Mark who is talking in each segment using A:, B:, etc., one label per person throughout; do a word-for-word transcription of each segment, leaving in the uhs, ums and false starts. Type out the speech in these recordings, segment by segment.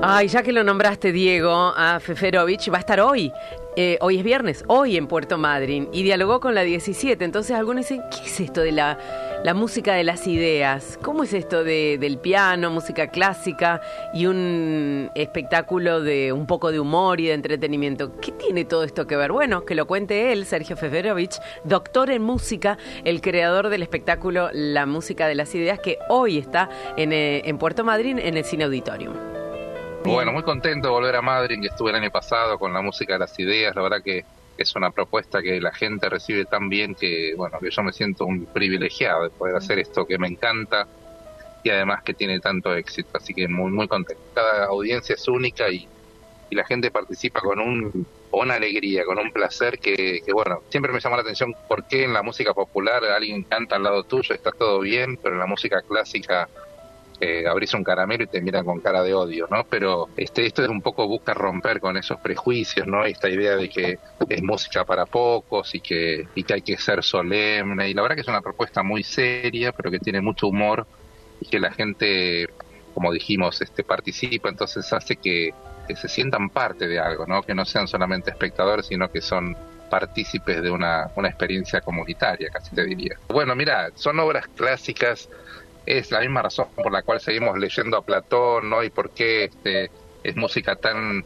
A: Ay, ya que lo nombraste, Diego, a Feferovich, va a estar hoy. Eh, hoy es viernes, hoy en Puerto Madryn, y dialogó con la diecisiete. Entonces algunos dicen, ¿qué es esto de la, la música de las ideas? ¿Cómo es esto de, del piano, música clásica y un espectáculo de un poco de humor y de entretenimiento? ¿Qué tiene todo esto que ver? Bueno, que lo cuente él, Sergio Feferovich, doctor en música, el creador del espectáculo La Música de las Ideas, que hoy está en, eh, en Puerto Madryn en el Cine Auditorium.
B: Bueno, muy contento de volver a Madryn, que estuve el año pasado con La Música de las Ideas. La verdad que es una propuesta que la gente recibe tan bien que, bueno, que yo me siento un privilegiado de poder hacer esto que me encanta y además que tiene tanto éxito. Así que muy, muy contento. Cada audiencia es única y, y la gente participa con un, una alegría, con un placer que, que, bueno, siempre me llama la atención por qué en la música popular alguien canta al lado tuyo, está todo bien, pero en la música clásica Eh, abrís un caramelo y te miran con cara de odio, ¿no? Pero este esto es un poco busca romper con esos prejuicios, ¿no? Esta idea de que es música para pocos y que y que hay que ser solemne, y la verdad que es una propuesta muy seria, pero que tiene mucho humor y que la gente, como dijimos, este participa, entonces hace que, que se sientan parte de algo, ¿no? Que no sean solamente espectadores, sino que son partícipes de una, una experiencia comunitaria, casi te diría. Bueno, mira, son obras clásicas. Es la misma razón por la cual seguimos leyendo a Platón, ¿no? Y por qué este, es música tan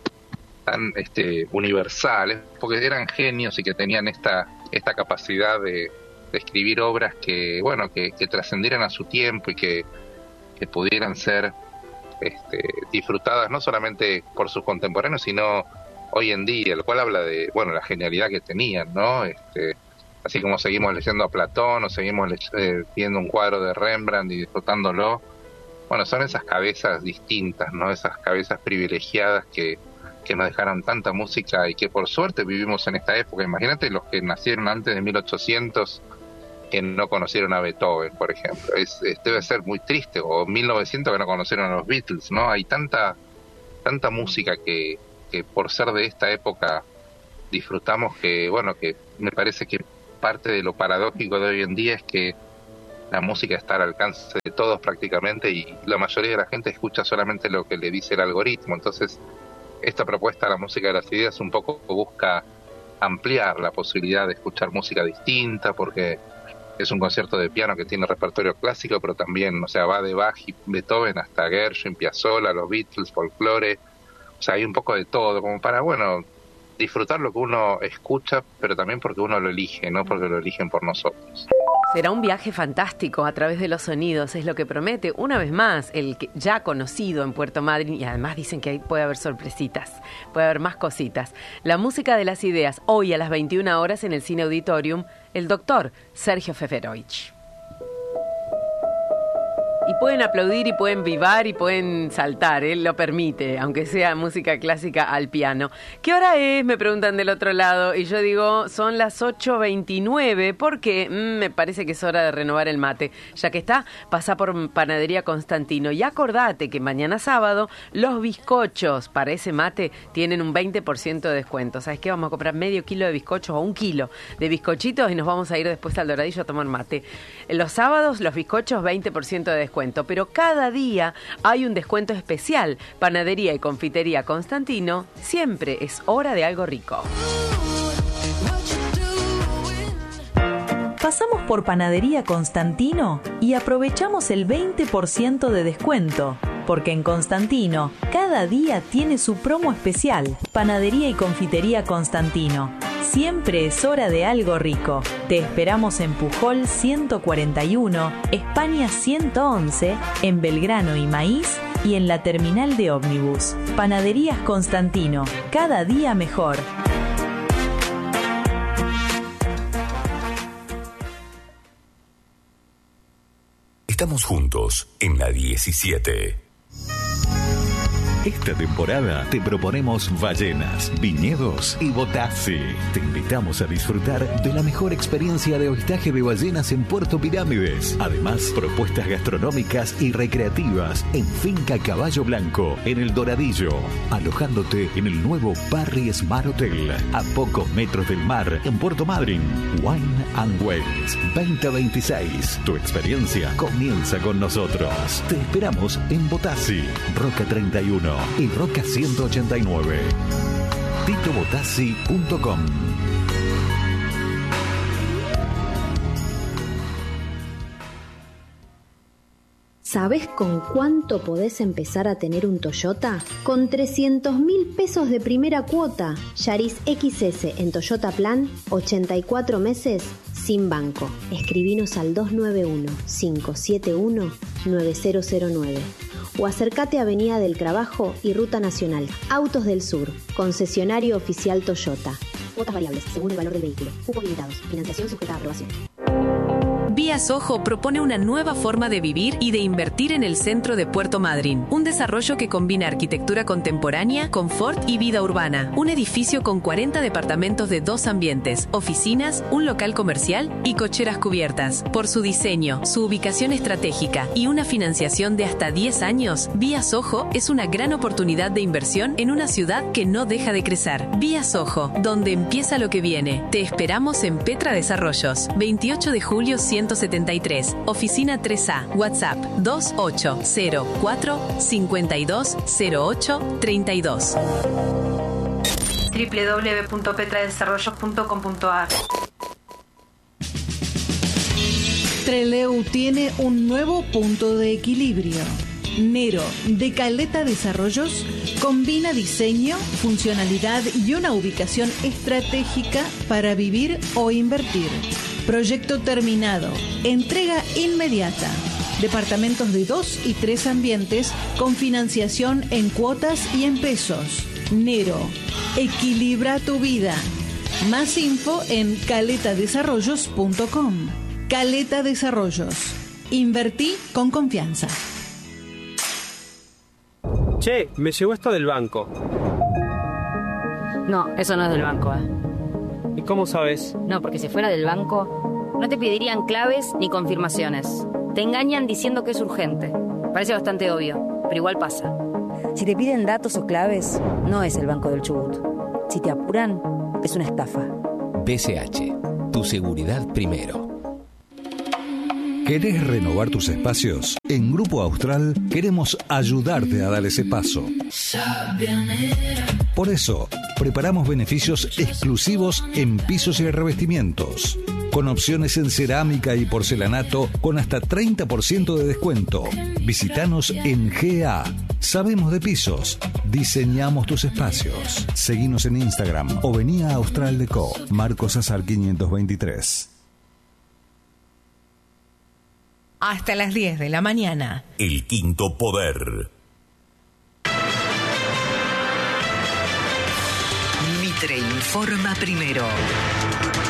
B: tan este, universal, porque eran genios y que tenían esta esta capacidad de, de escribir obras que, bueno, que, que trascendieran a su tiempo y que, que pudieran ser este, disfrutadas no solamente por sus contemporáneos, sino hoy en día, lo cual habla de, bueno, la genialidad que tenían, ¿no? Este, así como seguimos leyendo a Platón o seguimos eh, viendo un cuadro de Rembrandt y disfrutándolo, bueno, son esas cabezas distintas, ¿no? Esas cabezas privilegiadas que, que nos dejaron tanta música y que por suerte vivimos en esta época. Imagínate los que nacieron antes de mil ochocientos que no conocieron a Beethoven, por ejemplo. Es, es, debe ser muy triste, o mil novecientos que no conocieron a los Beatles, ¿no? Hay tanta, tanta música que, que por ser de esta época disfrutamos que, bueno, que me parece que parte de lo paradójico de hoy en día es que la música está al alcance de todos prácticamente y la mayoría de la gente escucha solamente lo que le dice el algoritmo. Entonces, esta propuesta de La Música de las Ideas un poco busca ampliar la posibilidad de escuchar música distinta, porque es un concierto de piano que tiene repertorio clásico, pero también, o sea, va de Bach y Beethoven hasta Gershwin, Piazzolla, los Beatles, folclore. O sea, hay un poco de todo, como para, bueno, disfrutar lo que uno escucha, pero también porque uno lo elige, no porque lo eligen por nosotros.
A: Será un viaje fantástico a través de los sonidos, es lo que promete, una vez más, el que ya conocido en Puerto Madryn, y además dicen que ahí puede haber sorpresitas, puede haber más cositas. La Música de las Ideas, hoy a las veintiuna horas en el Cine Auditorium, el doctor Sergio Feferovich. Y pueden aplaudir y pueden vivar y pueden saltar, él lo permite, aunque sea música clásica al piano. ¿Qué hora es?, me preguntan del otro lado, y yo digo, son las ocho veintinueve, porque mmm, me parece que es hora de renovar el mate. Ya que está, pasa por Panadería Constantino, y acordate que mañana sábado los bizcochos para ese mate tienen un veinte por ciento de descuento. ¿Sabes qué? Vamos a comprar medio kilo de bizcochos o un kilo de bizcochitos y nos vamos a ir después al Doradillo a tomar mate. Los sábados los bizcochos veinte por ciento de descuento. Pero cada día hay un descuento especial. Panadería y Confitería Constantino, siempre es hora de algo rico.
C: Pasamos por Panadería Constantino y aprovechamos el veinte por ciento de descuento, porque en Constantino cada día tiene su promo especial. Panadería y Confitería Constantino, siempre es hora de algo rico. Te esperamos en Pujol ciento cuarenta y uno, España ciento once, en Belgrano y Maíz y en la terminal de ómnibus. Panaderías Constantino, cada día mejor.
D: Estamos juntos en la diecisiete. Esta temporada te proponemos ballenas, viñedos y botassi. Te invitamos a disfrutar de la mejor experiencia de avistaje de ballenas en Puerto Pirámides. Además, propuestas gastronómicas y recreativas en Finca Caballo Blanco, en El Doradillo. Alojándote en el nuevo Barry Smart Hotel, a pocos metros del mar, en Puerto Madryn. Wine and Wales veinte veintiséis. Tu experiencia comienza con nosotros. Te esperamos en Botassi, Roca treinta y uno. uno y Roca ciento ochenta y nueve. tito botassi punto com.
E: ¿Sabés con cuánto podés empezar a tener un Toyota? Con trescientos mil pesos de primera cuota. Yaris X S en Toyota Plan, ochenta y cuatro meses sin banco. Escribinos al dos nueve uno, cinco siete uno, nueve cero cero nueve o acércate a Avenida del Trabajo y Ruta Nacional. Autos del Sur, concesionario oficial Toyota. Cuotas variables según el valor del vehículo. Cupos limitados. Financiación sujeta a aprobación.
F: Vía Soho propone una nueva forma de vivir y de invertir en el centro de Puerto Madryn. Un desarrollo que combina arquitectura contemporánea, confort y vida urbana. Un edificio con cuarenta departamentos de dos ambientes, oficinas, un local comercial y cocheras cubiertas. Por su diseño, su ubicación estratégica y una financiación de hasta diez años, Vía Soho es una gran oportunidad de inversión en una ciudad que no deja de crecer. Vía Soho, donde empieza lo que viene. Te esperamos en Petra Desarrollos, veintiocho de julio ciento setenta y tres, Oficina tres A, WhatsApp dos ocho cero cuatro, cinco dos cero ocho, tres dos.
G: doble u doble u doble u punto petra desarrollos punto com punto a r.
H: Trelew tiene un nuevo punto de equilibrio. Nero, de Caleta Desarrollos, combina diseño, funcionalidad y una ubicación estratégica para vivir o invertir. Proyecto terminado. Entrega inmediata. Departamentos de dos y tres ambientes con financiación en cuotas y en pesos. Nero. Equilibra tu vida. Más info en caleta desarrollos punto com. Caleta Desarrollos. Invertí con confianza.
I: Che, me llegó esto del banco.
J: No, eso no es del banco, ¿eh?
I: ¿Y cómo sabes?
J: No, porque si fuera del banco, no te pedirían claves ni confirmaciones. Te engañan diciendo que es urgente. Parece bastante obvio, pero igual pasa.
K: Si te piden datos o claves, no es el Banco del Chubut. Si te apuran, es una estafa.
L: B C H, tu seguridad primero.
D: ¿Querés renovar tus espacios? En Grupo Austral queremos ayudarte a dar ese paso. Por eso, preparamos beneficios exclusivos en pisos y revestimientos, con opciones en cerámica y porcelanato con hasta treinta por ciento de descuento. Visítanos en G A. Sabemos de pisos, diseñamos tus espacios. Seguinos en Instagram o vení a Austral Deco, Marcos Azar quinientos veintitrés.
M: Hasta las diez de la mañana.
N: El Quinto Poder.
O: Mitre informa primero.